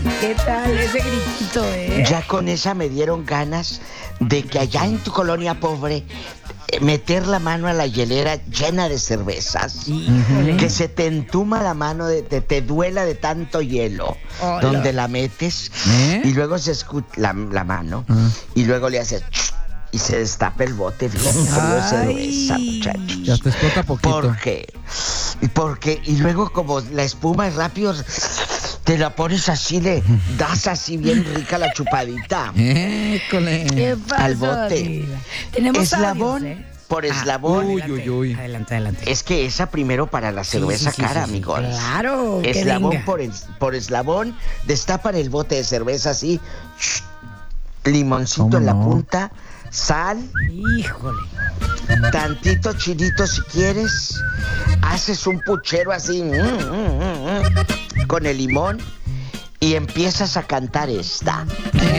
¿Qué tal ese gritito, Ya con esa me dieron ganas de que allá en tu colonia pobre meter la mano a la hielera llena de cervezas. Híjole. Que se te entuma la mano, te duela de tanto hielo. Hola. Donde la metes y luego se escucha la mano y luego le haces y se destapa el bote bien frío de cerveza, muchachos. Ya te explota poquito. ¿Por qué? Porque y luego como la espuma es rápido, te la pones así, le das así bien rica la chupadita. École. ¿Qué pasó, Al bote. Diva? Tenemos Eslabón audios, por eslabón. Uy. Adelante. Es que esa primero para la cerveza Sí, cara, sí. amigos. Claro, que Eslabón venga. por eslabón, destapan el bote de cerveza así, limoncito ¿Cómo en la no? punta, sal, Híjole. tantito chilito si quieres, haces un puchero así con el limón y empiezas a cantar esta.